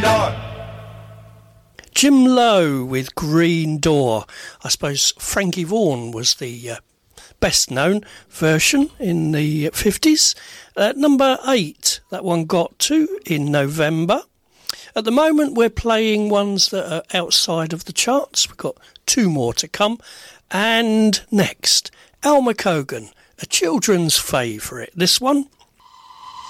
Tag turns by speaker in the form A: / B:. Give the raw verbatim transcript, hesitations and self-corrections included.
A: Jim Lowe with Green Door. I suppose Frankie Vaughan was the uh, best known version in the fifties. At number eight, that one got to in November. At the moment we're playing ones that are outside of the charts. We've got two more to come. And next, Al McCogan, a children's favourite. This one,